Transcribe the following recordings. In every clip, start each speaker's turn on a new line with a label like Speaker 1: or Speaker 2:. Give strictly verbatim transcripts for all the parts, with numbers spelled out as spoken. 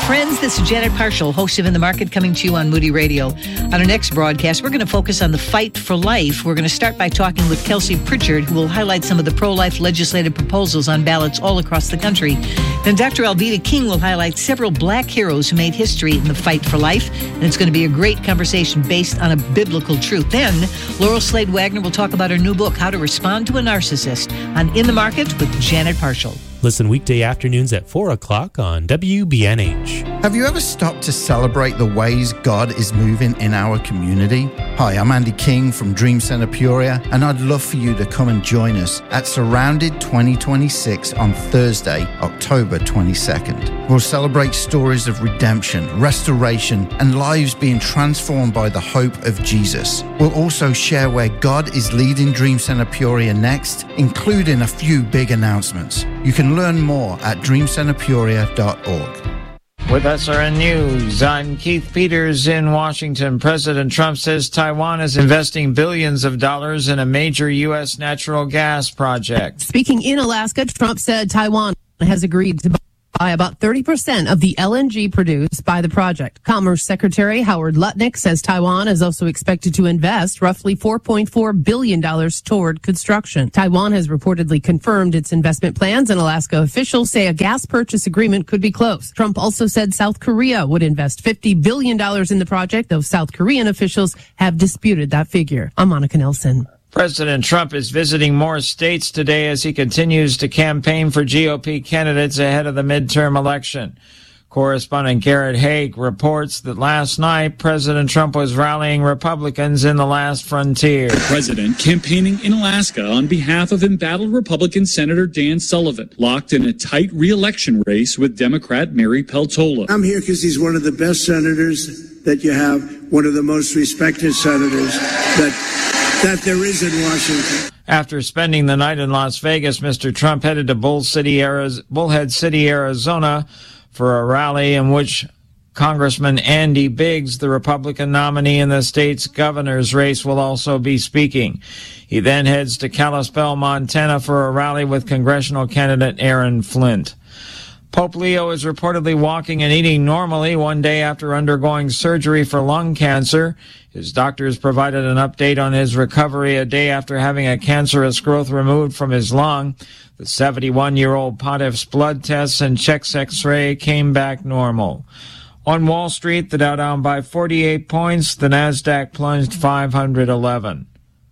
Speaker 1: friends. This is Janet Parshall, host of In the Market, coming to you on Moody Radio. On our next broadcast, we're going to focus on the fight for life. We're going to start by talking with Kelsey Pritchard, who will highlight some of the pro-life legislative proposals on ballots all across the country. Then Doctor Alveda King will highlight several black heroes who made history in the fight for life. And it's going to be a great conversation based on a biblical truth. Then Laurel Slade Wagner will talk about her new book, How to Respond to a Narcissist, on In the Market with Janet Parshall.
Speaker 2: Listen weekday afternoons at four o'clock on W B N H.
Speaker 3: Have you ever stopped to celebrate the ways God is moving in our community? Hi, I'm Andy King from Dream Center Peoria, and I'd love for you to come and join us at Surrounded twenty twenty-six on Thursday, October twenty-second. We'll celebrate stories of redemption, restoration, and lives being transformed by the hope of Jesus. We'll also share where God is leading Dream Center Peoria next, including a few big announcements. You can learn more at dream center peoria dot org.
Speaker 4: With S R N News, I'm Keith Peters in Washington. President Trump says Taiwan is investing billions of dollars in a major U S natural gas project.
Speaker 5: Speaking in Alaska, Trump said Taiwan has agreed to buy about thirty percent of the L N G produced by the project. Commerce Secretary Howard Lutnick says Taiwan is also expected to invest roughly four point four billion dollars toward construction. Taiwan has reportedly confirmed its investment plans, and Alaska officials say a gas purchase agreement could be close. Trump also said South Korea would invest fifty billion dollars in the project, though South Korean officials have disputed that figure. I'm Monica Nelson.
Speaker 4: President Trump is visiting more states today as he continues to campaign for G O P candidates ahead of the midterm election. Correspondent Garrett Haig reports that last night, President Trump was rallying Republicans in the last frontier.
Speaker 6: The president campaigning in Alaska on behalf of embattled Republican Senator Dan Sullivan, locked in a tight re-election race with Democrat Mary Peltola.
Speaker 7: I'm here because he's one of the best senators that you have, one of the most respected senators that that there is in Washington.
Speaker 4: After spending the night in Las Vegas, Mister Trump headed to Bull City, Arizona, Bullhead City, Arizona, for a rally in which Congressman Andy Biggs, the Republican nominee in the state's governor's race, will also be speaking. He then heads to Kalispell, Montana, for a rally with congressional candidate Aaron Flint. Pope Leo is reportedly walking and eating normally one day after undergoing surgery for lung cancer. His doctors provided an update on his recovery a day after having a cancerous growth removed from his lung. The seventy-one-year-old pontiff's blood tests and chest X-ray came back normal. On Wall Street, the Dow down by forty-eight points. The Nasdaq plunged five hundred eleven.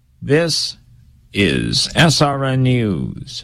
Speaker 4: This is S R N News.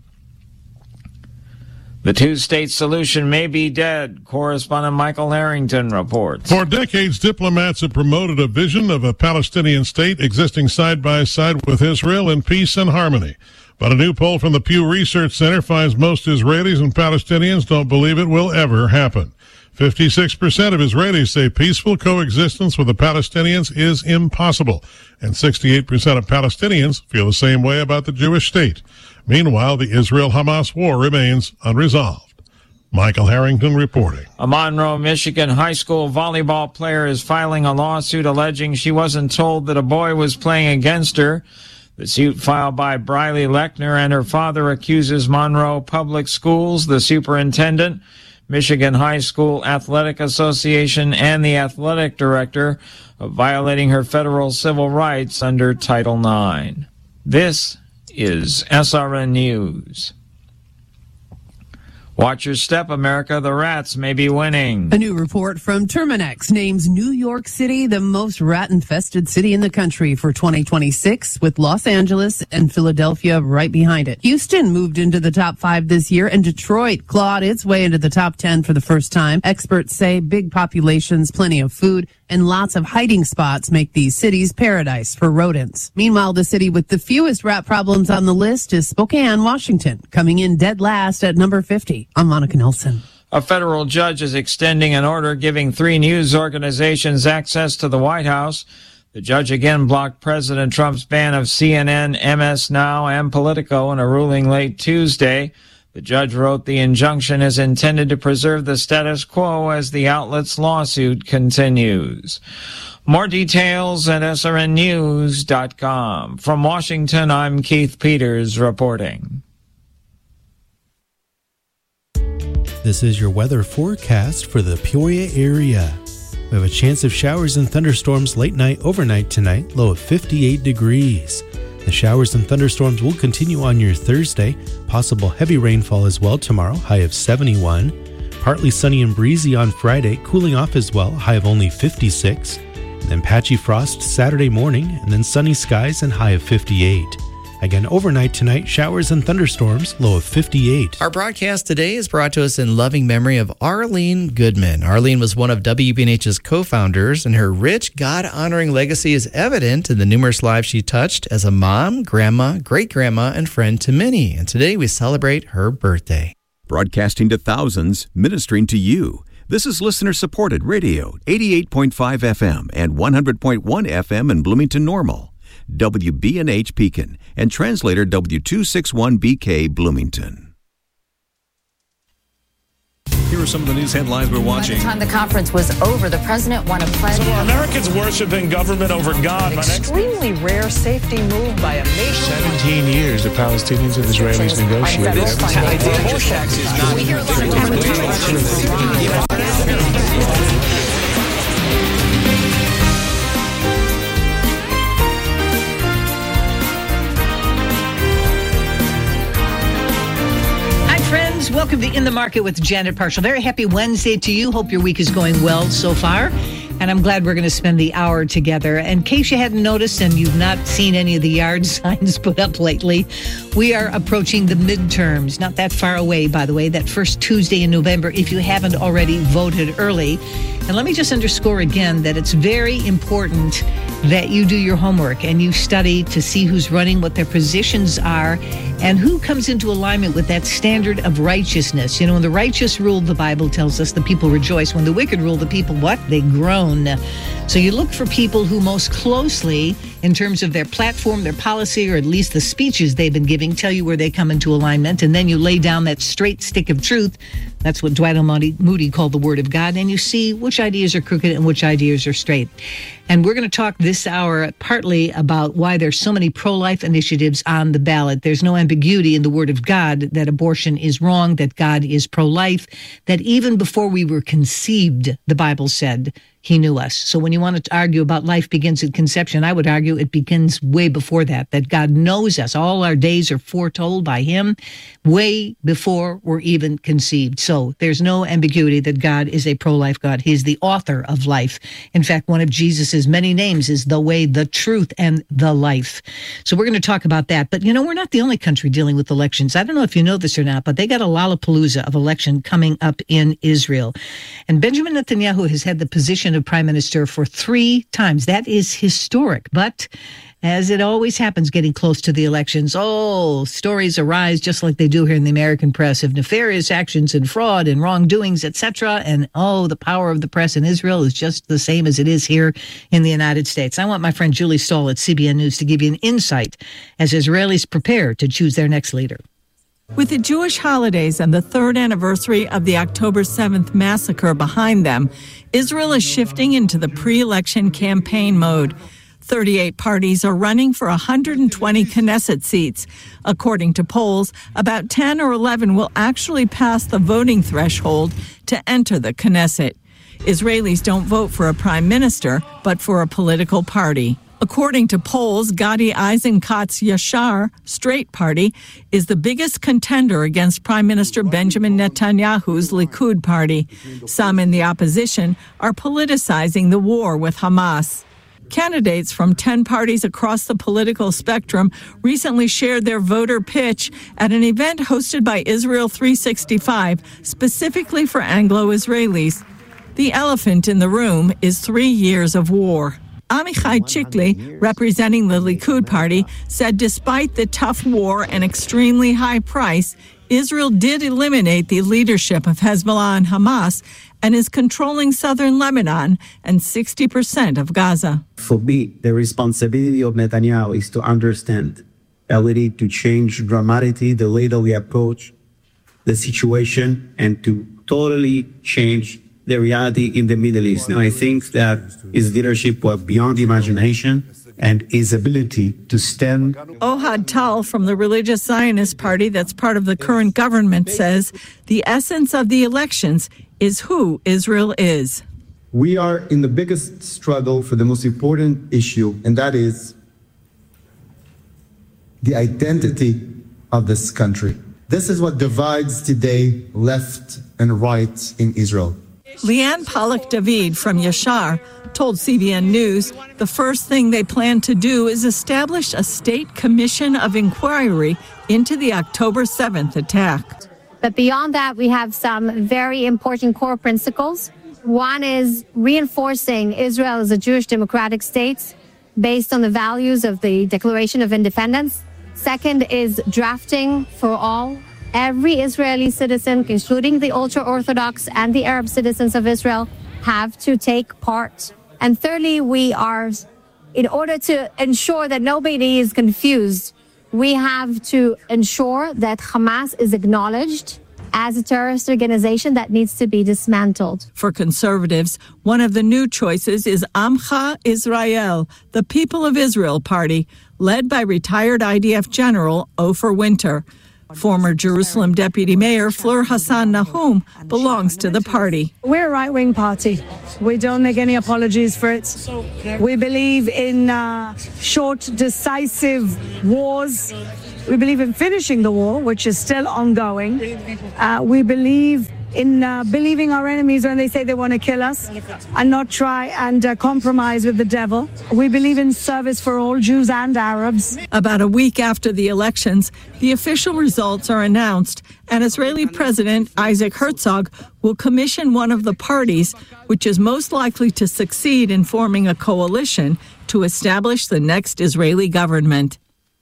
Speaker 4: The two-state solution may be dead, correspondent Michael Harrington reports.
Speaker 8: For decades, diplomats have promoted a vision of a Palestinian state existing side by side with Israel in peace and harmony. But a new poll from the Pew Research Center finds most Israelis and Palestinians don't believe it will ever happen. fifty-six percent of Israelis say peaceful coexistence with the Palestinians is impossible, and sixty-eight percent of Palestinians feel the same way about the Jewish state. Meanwhile, the Israel-Hamas war remains unresolved. Michael Harrington reporting.
Speaker 4: A Monroe, Michigan high school volleyball player is filing a lawsuit alleging she wasn't told that a boy was playing against her. The suit filed by Briley Lechner and her father accuses Monroe Public Schools, the superintendent, Michigan High School Athletic Association, and the athletic director of violating her federal civil rights under Title nine. This is S R N News. Watch your step, America. The rats may be winning.
Speaker 5: A new report from Terminex names New York City the most rat-infested city in the country for twenty twenty-six, with Los Angeles and Philadelphia right behind it. Houston moved into the top five this year, and Detroit clawed its way into the top ten for the first time. Experts say big populations, plenty of food, and lots of hiding spots make these cities paradise for rodents. Meanwhile, the city with the fewest rat problems on the list is Spokane, Washington, coming in dead last at number fifty. I'm Monica Nelson.
Speaker 4: A federal judge is extending an order giving three news organizations access to the White House. The judge again blocked President Trump's ban of C N N, M S Now, and Politico in a ruling late Tuesday. The judge wrote the injunction is intended to preserve the status quo as the outlet's lawsuit continues. More details at S R N news dot com. From Washington, I'm Keith Peters reporting.
Speaker 2: This is your weather forecast for the Peoria area. We have a chance of showers and thunderstorms late night, overnight tonight, low of fifty-eight degrees. The showers and thunderstorms will continue on your Thursday. Possible heavy rainfall as well tomorrow, high of seventy-one. Partly sunny and breezy on Friday, cooling off as well, high of only fifty-six. And then patchy frost Saturday morning, and then sunny skies and high of fifty-eight. Again, overnight tonight, showers and thunderstorms, low of fifty-eight.
Speaker 9: Our broadcast today is brought to us in loving memory of Arlene Goodman. Arlene was one of W B N H's co-founders, and her rich, God-honoring legacy is evident in the numerous lives she touched as a mom, grandma, great-grandma, and friend to many. And today we celebrate her birthday.
Speaker 10: Broadcasting to thousands, ministering to you. This is listener-supported radio, eighty-eight point five F M and one hundred point one F M in Bloomington Normal. W B N H Pekin, and translator W two sixty-one B K Bloomington.
Speaker 11: Here are some of the news headlines we're watching.
Speaker 12: By the time the conference was over, the president won a pledge.
Speaker 13: So are Americans worshiping government over God?
Speaker 14: An extremely rare safety move by a nation.
Speaker 13: seventeen years the Palestinians and Israelis negotiated.
Speaker 1: Friends, welcome to In the Market with Janet Parshall. Very happy Wednesday to you. Hope your week is going well so far. And I'm glad we're going to spend the hour together. In case you hadn't noticed and you've not seen any of the yard signs put up lately, we are approaching the midterms. Not that far away, by the way, that first Tuesday in November, if you haven't already voted early. And let me just underscore again that it's very important that you do your homework and you study to see who's running, what their positions are, and who comes into alignment with that standard of righteousness. You know, when the righteous rule, the Bible tells us, the people rejoice. When the wicked rule, the people, what? They groan. So you look for people who most closely, in terms of their platform, their policy, or at least the speeches they've been giving, tell you where they come into alignment. And then you lay down that straight stick of truth. That's what Dwight L. Moody called the Word of God. And you see which ideas are crooked and which ideas are straight. And we're going to talk this hour partly about why there's so many pro-life initiatives on the ballot. There's no ambiguity in the Word of God that abortion is wrong, that God is pro-life, that even before we were conceived, the Bible said, He knew us. So when you want to argue about life begins at conception, I would argue it begins way before that, that God knows us. All our days are foretold by Him way before we're even conceived. So there's no ambiguity that God is a pro-life God. He's the author of life. In fact, one of Jesus's many names is the way, the truth, and the life. So we're going to talk about that. But, you know, we're not the only country dealing with elections. I don't know if you know this or not, but they got a Lollapalooza of election coming up in Israel. And Benjamin Netanyahu has had the position of prime minister for three times. That is historic. But as it always happens getting close to the elections, oh, stories arise just like they do here in the American press of nefarious actions and fraud and wrongdoings, et cetera. And oh, the power of the press in Israel is just the same as it is here in the United States. I want my friend Julie Stahl at C B N News to give you an insight as Israelis prepare to choose their next leader.
Speaker 15: With the Jewish holidays and the third anniversary of the October seventh massacre behind them, Israel is shifting into the pre-election campaign mode. thirty-eight parties are running for one hundred twenty Knesset seats. According to polls, about ten or eleven will actually pass the voting threshold to enter the Knesset. Israelis don't vote for a prime minister, but for a political party. According to polls, Gadi Eisenkot's Yashar, Straight Party, is the biggest contender against Prime Minister Benjamin Netanyahu's Likud party. Some in the opposition are politicizing the war with Hamas. Candidates from ten parties across the political spectrum recently shared their voter pitch at an event hosted by Israel three sixty-five, specifically for Anglo-Israelis. The elephant in the room is three years of war. Amichai Chikli, representing the Likud party, said despite the tough war and extremely high price, Israel did eliminate the leadership of Hezbollah and Hamas and is controlling southern Lebanon and sixty percent of Gaza.
Speaker 16: For me, the responsibility of Netanyahu is to understand the ability to change dramatically the way that we approach the situation and to totally change the reality in the Middle East. And I think that his leadership was beyond imagination, and his ability to stand.
Speaker 15: Ohad Tal from the Religious Zionist Party that's part of the current government says the essence of the elections is who Israel is.
Speaker 16: We are in the biggest struggle for the most important issue, and that is the identity of this country. This is what divides today left and right in Israel.
Speaker 15: Leanne Pollock David from Yashar told C B N News the first thing they plan to do is establish a state commission of inquiry into the October seventh attack.
Speaker 17: But beyond that, we have some very important core principles. One is reinforcing Israel as a Jewish democratic state based on the values of the Declaration of Independence. Second is drafting for all. Every Israeli citizen, including the ultra-Orthodox and the Arab citizens of Israel, have to take part. And thirdly, we are, in order to ensure that nobody is confused, we have to ensure that Hamas is acknowledged as a terrorist organization that needs to be dismantled.
Speaker 15: For conservatives, one of the new choices is Amcha Israel, the People of Israel Party, led by retired I D F General Ofer Winter. Former Jerusalem Deputy Mayor Fleur Hassan Nahum belongs to the party.
Speaker 18: We're a right-wing party. We don't make any apologies for it. We believe in uh, short, decisive wars. We believe in finishing the war, which is still ongoing. Uh, we believe in uh, believing our enemies when they say they want to kill us and not try and uh, compromise with the devil. We believe in service for all Jews and Arabs.
Speaker 15: About a week after the elections, the official results are announced, and Israeli President Isaac Herzog will commission one of the parties, which is most likely to succeed in forming a coalition to establish the next Israeli government.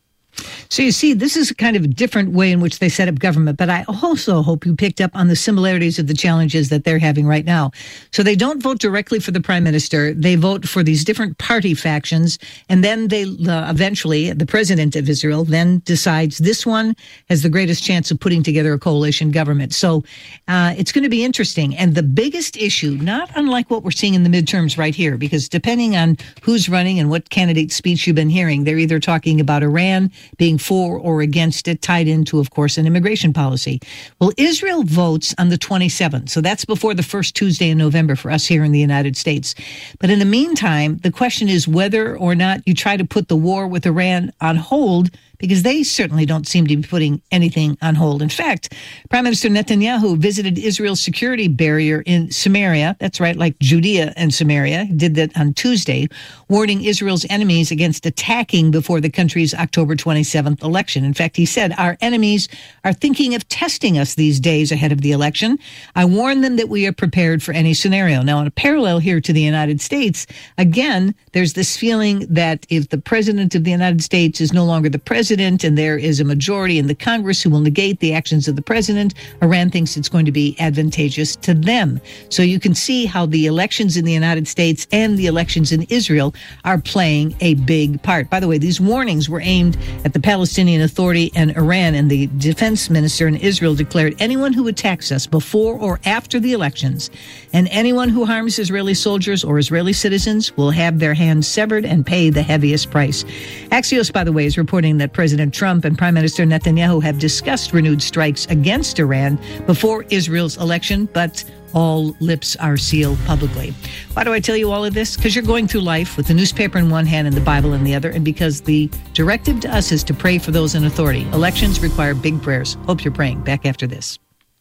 Speaker 1: So you see, this is kind of a different way in which they set up government, but I also hope you picked up on the similarities of the challenges that they're having right now. So they don't vote directly for the prime minister. They vote for these different party factions, and then they uh, eventually, the president of Israel then decides this one has the greatest chance of putting together a coalition government. So uh, it's going to be interesting. And the biggest issue, not unlike what we're seeing in the midterms right here, because depending on who's running and what candidate speech you've been hearing, they're either talking about Iran being for or against it, tied into, of course, an immigration policy. Well, Israel votes on the twenty-seventh, so that's before the first Tuesday in November for us here in the United States. But in the meantime, the question is whether or not you try to put the war with Iran on hold, because they certainly don't seem to be putting anything on hold. In fact, Prime Minister Netanyahu visited Israel's security barrier in Samaria. That's right, like Judea and Samaria. He did that on Tuesday, warning Israel's enemies against attacking before the country's October twenty-seventh election. In fact, he said, our enemies are thinking of testing us these days ahead of the election. I warn them that we are prepared for any scenario. Now, in a parallel here to the United States, again, there's this feeling that if the president of the United States is no longer the president, and there is a majority in the Congress who will negate the actions of the president, Iran thinks it's going to be advantageous to them. So you can see how the elections in the United States and the elections in Israel are playing a big part. By the way, these warnings were aimed at the Palestinian Authority and Iran, and the defense minister in Israel declared anyone who attacks us before or after the elections and anyone who harms Israeli soldiers or Israeli citizens will have their hands severed and pay the heaviest price. Axios, by the way, is reporting that President Trump and Prime Minister Netanyahu have discussed renewed strikes against Iran before Israel's election, but all lips are sealed publicly. Why do I tell you all of this? Because you're going through life with the newspaper in one hand and the Bible in the other, and because the directive to us is to pray for those in authority. Elections require big prayers. Hope you're praying. Back after this.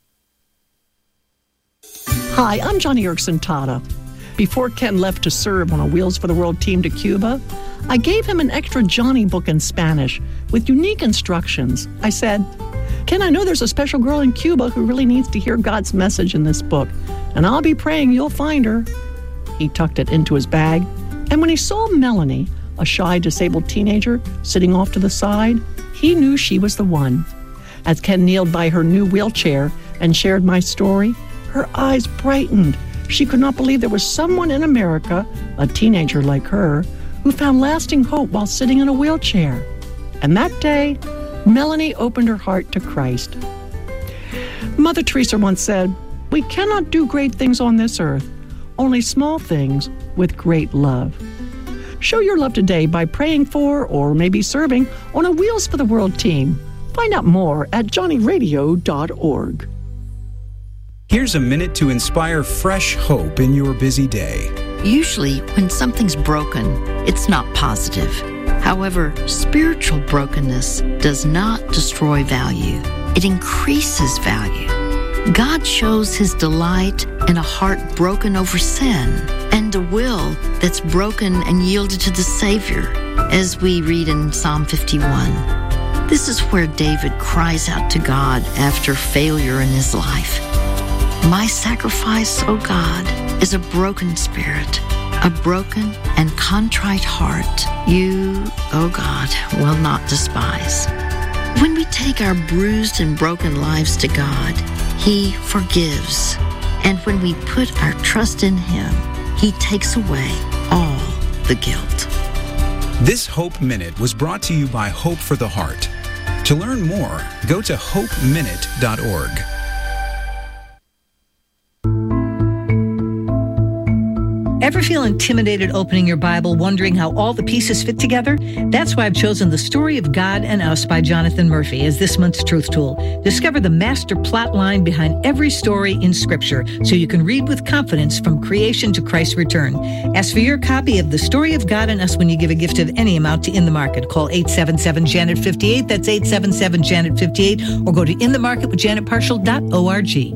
Speaker 19: Hi, I'm Johnny Erickson Tata. Before Ken left to serve on a Wheels for the World team to Cuba, I gave him an extra Johnny book in Spanish with unique instructions. I said, Ken, I know there's a special girl in Cuba who really needs to hear God's message in this book, and I'll be praying you'll find her. He tucked it into his bag, and when he saw Melanie, a shy, disabled teenager, sitting off to the side, he knew she was the one. As Ken kneeled by her new wheelchair and shared my story, her eyes brightened. She could not believe there was someone in America, a teenager like her, who found lasting hope while sitting in a wheelchair. And that day, Melanie opened her heart to Christ. Mother Teresa once said, "We cannot do great things on this earth, only small things with great love." Show your love today by praying for or maybe serving on a Wheels for the World team. Find out more at johnny radio dot org.
Speaker 20: Here's a minute to inspire fresh hope in your busy day.
Speaker 21: Usually, when something's broken, it's not positive. However, spiritual brokenness does not destroy value. It increases value. God shows his delight in a heart broken over sin and a will that's broken and yielded to the Savior, as we read in Psalm fifty-one. This is where David cries out to God after failure in his life. My sacrifice, O God, is a broken spirit, a broken and contrite heart. You, O God, will not despise. When we take our bruised and broken lives to God, he forgives. And when we put our trust in him, he takes away all the guilt.
Speaker 20: This Hope Minute was brought to you by Hope for the Heart. To learn more, go to hope minute dot org.
Speaker 1: Ever feel intimidated opening your Bible, wondering how all the pieces fit together? That's why I've chosen The Story of God and Us by Jonathan Murphy as this month's Truth Tool. Discover the master plot line behind every story in Scripture so you can read with confidence from creation to Christ's return. Ask for your copy of The Story of God and Us when you give a gift of any amount to In the Market. Call eight seven seven, Janet fifty-eight. That's eight seven seven, Janet fifty-eight. Or go to in the market with janet partial dot org.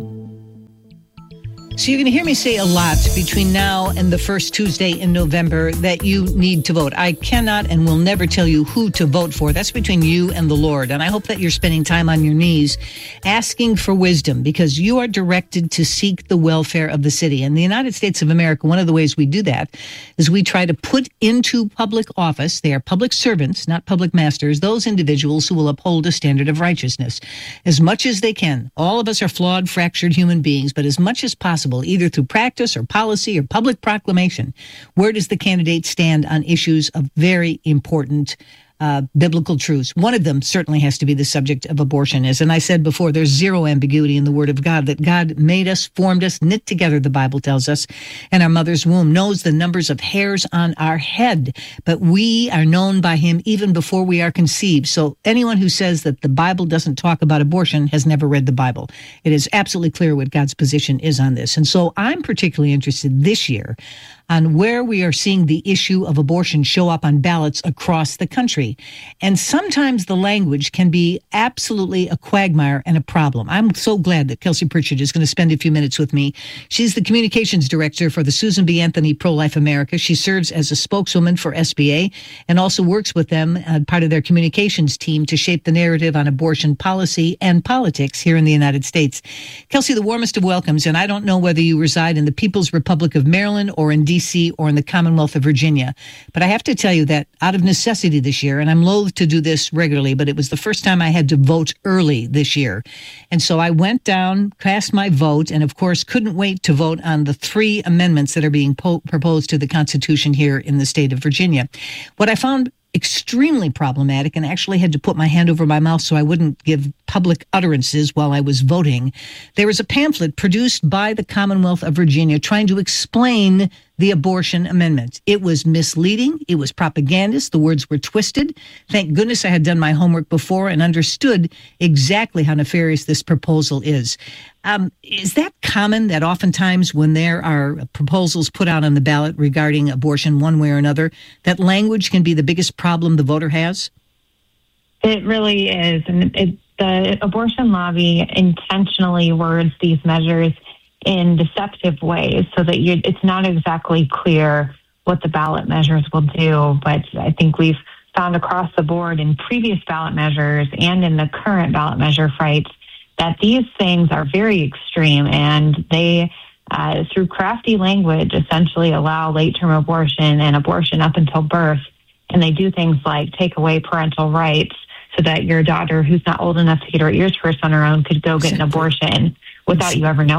Speaker 1: So you're going to hear me say a lot between now and the first Tuesday in November that you need to vote. I cannot and will never tell you who to vote for. That's between you and the Lord. And I hope that you're spending time on your knees asking for wisdom, because you are directed to seek the welfare of the city. In the United States of America, one of the ways we do that is we try to put into public office, they are public servants, not public masters, those individuals who will uphold a standard of righteousness as much as they can. All of us are flawed, fractured human beings, but as much as possible, either through practice or policy or public proclamation, where does the candidate stand on issues of very important uh, biblical truths? One of them certainly has to be the subject of abortion. As and I said before, there's zero ambiguity in the Word of God that God made us, formed us, knit together, the Bible tells us, and our mother's womb, knows the numbers of hairs on our head. But we are known by him even before we are conceived. So anyone who says that the Bible doesn't talk about abortion has never read the Bible. It is absolutely clear what God's position is on this. And so I'm particularly interested this year on where we are seeing the issue of abortion show up on ballots across the country. And sometimes the language can be absolutely a quagmire and a problem. I'm so glad that Kelsey Pritchard is going to spend a few minutes with me. She's the communications director for the Susan B. Anthony Pro-Life America. She serves as a spokeswoman for S B A and also works with them, uh, part of their communications team, to shape the narrative on abortion policy and politics here in the United States. Kelsey, the warmest of welcomes, and I don't know whether you reside in the People's Republic of Maryland or in D C or in the Commonwealth of Virginia. But I have to tell you that out of necessity this year, and I'm loath to do this regularly, but it was the first time I had to vote early this year. And so I went down, cast my vote, and of course couldn't wait to vote on the three amendments that are being po- proposed to the Constitution here in the state of Virginia. What I found extremely problematic, and actually had to put my hand over my mouth so I wouldn't give public utterances while I was voting. There was a pamphlet produced by the Commonwealth of Virginia trying to explain the abortion amendment. It was misleading. It was propagandist. The words were twisted. Thank goodness I had done my homework before and understood exactly how nefarious this proposal is. Um, is that common that oftentimes when there are proposals put out on the ballot regarding abortion one way or another, that language can be the biggest problem the voter has?
Speaker 22: It really is. And it, the abortion lobby intentionally words these measures in deceptive ways so that you, it's not exactly clear what the ballot measures will do. But I think we've found across the board in previous ballot measures and in the current ballot measure fights that these things are very extreme, and they, uh, through crafty language, essentially allow late-term abortion and abortion up until birth. And they do things like take away parental rights so that your daughter, who's not old enough to get her ears pierced on her own, could go get an abortion without you ever knowing.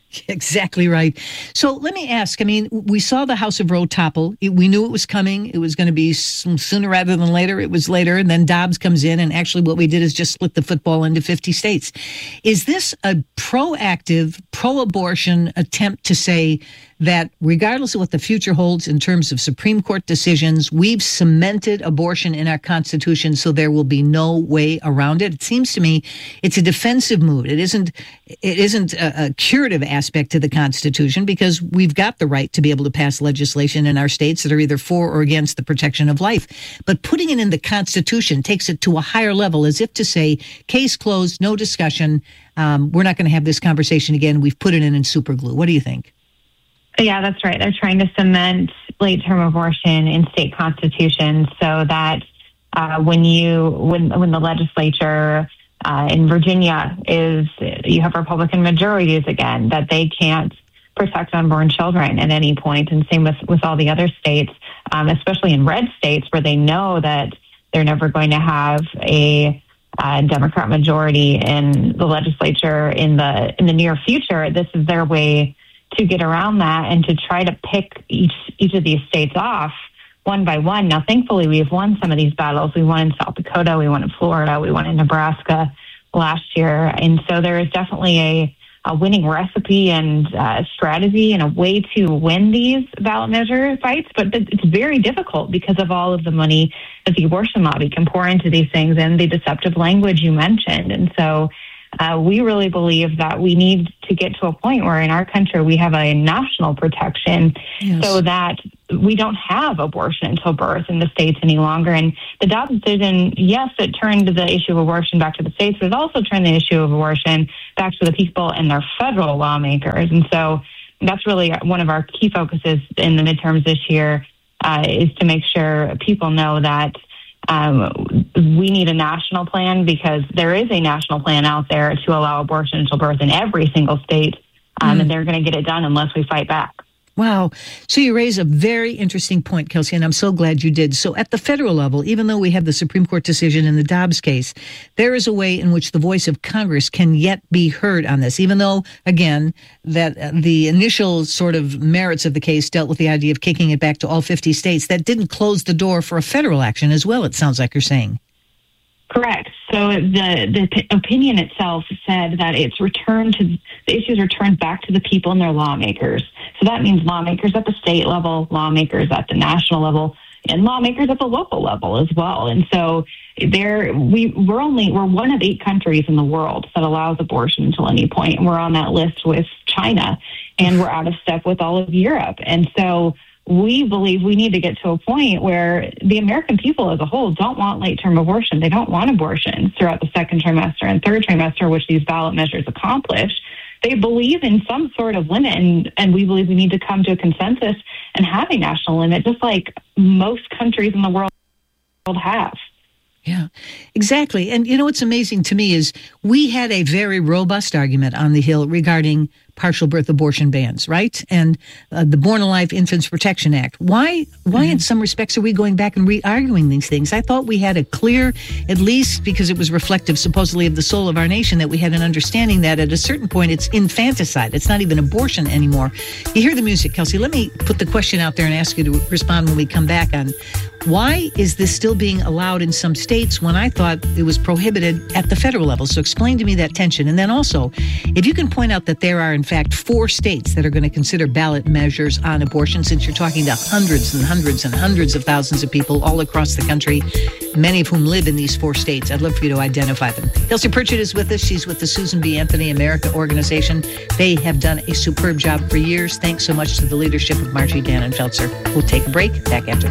Speaker 1: Exactly right. So let me ask, I mean, we saw the House of Roe topple. We knew it was coming. It was going to be sooner rather than later. It was later. And then Dobbs comes in. And actually what we did is just split the football into fifty states. Is this a proactive, pro-abortion attempt to say that regardless of what the future holds in terms of Supreme Court decisions, we've cemented abortion in our Constitution so there will be no way around it? It seems to me it's a defensive move. It isn't, it isn't a, a curative aspect to the Constitution, because we've got the right to be able to pass legislation in our states that are either for or against the protection of life. But putting it in the Constitution takes it to a higher level, as if to say, case closed, no discussion. Um, we're not going to have this conversation again. We've put it in in super glue. What do you think?
Speaker 22: Yeah, that's right. They're trying to cement late-term abortion in state constitutions so that uh, when you when when the legislature uh, in Virginia is you have Republican majorities again, that they can't protect unborn children at any point. And same with with all the other states, um, especially in red states where they know that they're never going to have a uh, Democrat majority in the legislature in the in the near future. This is their way to get around that and to try to pick each each of these states off one by one. Now, thankfully, we have won some of these battles. We won in South Dakota, we won in Florida, we won in Nebraska last year. And so there is definitely a, a winning recipe and uh, strategy and a way to win these ballot measure fights. But it's very difficult because of all of the money that the abortion lobby can pour into these things and the deceptive language you mentioned. And so Uh, we really believe that we need to get to a point where in our country we have a national protection yes. so that we don't have abortion until birth in the states any longer. And the Dobbs decision, yes, it turned the issue of abortion back to the states, but it also turned the issue of abortion back to the people and their federal lawmakers. And so that's really one of our key focuses in the midterms this year, uh, is to make sure people know that Um, we need a national plan, because there is a national plan out there to allow abortion until birth in every single state, um, mm. and they're going to get it done unless we fight back.
Speaker 1: Wow. So you raise a very interesting point, Kelsey, and I'm so glad you did. So at the federal level, even though we have the Supreme Court decision in the Dobbs case, there is a way in which the voice of Congress can yet be heard on this, even though, again, that the initial sort of merits of the case dealt with the idea of kicking it back to all fifty states. That didn't close the door for a federal action as well, it sounds like you're saying.
Speaker 22: Correct. So the, the opinion itself said that it's returned to, the issues returned back to the people and their lawmakers. So that means lawmakers at the state level, lawmakers at the national level, and lawmakers at the local level as well. And so there, we, we're only, we're one of eight countries in the world that allows abortion until any point. And we're on that list with China, and we're out of step with all of Europe. And so we believe we need to get to a point where the American people as a whole don't want late-term abortion. They don't want abortions throughout the second trimester and third trimester, which these ballot measures accomplish. They believe in some sort of limit, and, and we believe we need to come to a consensus and have a national limit, just like most countries in the world have.
Speaker 1: Yeah, exactly. And you know what's amazing to me is we had a very robust argument on the Hill regarding partial birth abortion bans, right? And uh, the Born Alive Infants Protection Act. Why, why mm-hmm. in some respects are we going back and re-arguing these things? I thought we had a clear, at least because it was reflective supposedly of the soul of our nation, that we had an understanding that at a certain point it's infanticide. It's not even abortion anymore. You hear the music, Kelsey. Let me put the question out there and ask you to respond when we come back on why is this still being allowed in some states when I thought it was prohibited at the federal level? So explain to me that tension. And then also, if you can point out that there are, in fact, four states that are going to consider ballot measures on abortion, since you're talking to hundreds and hundreds and hundreds of thousands of people all across the country, many of whom live in these four states. I'd love for you to identify them. Kelsey Pritchett is with us. She's with the Susan B. Anthony America organization. They have done a superb job for years. Thanks so much to the leadership of Margie Dannenfelser. We'll take a break. Back after